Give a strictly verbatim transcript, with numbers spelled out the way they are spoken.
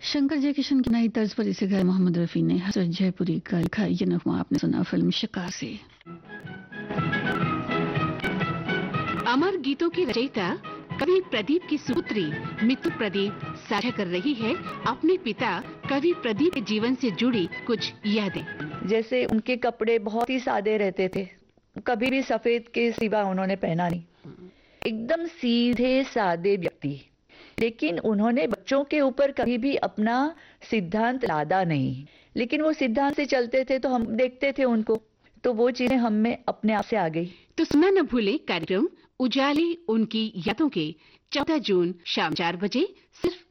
शंकर जयकिशन की नई तर्ज पर इसे गाया मोहम्मद रफी ने। हसरत जयपुरी का लिखा ये नगमा आपने सुना फिल्म शिकार से। अमर गीतों की रचयिता कवि प्रदीप की सुपुत्री मितु प्रदीप साझा कर रही है अपने पिता कवि प्रदीप के जीवन से जुड़ी कुछ यादें। जैसे उनके कपड़े बहुत ही सादे रहते थे, कभी भी सफेद के सिवा उन्होंने पहना नहीं, एकदम सीधे सादे व्यक्ति। लेकिन उन्होंने बच्चों के ऊपर कभी भी अपना सिद्धांत लादा नहीं, लेकिन वो सिद्धांत से चलते थे तो हम देखते थे उनको, तो वो चीजें हम में अपने आप से आ गई। तो सुना न भूले कार्यक्रम उजाले उनकी यादों के चौदह जून शाम चार बजे सिर्फ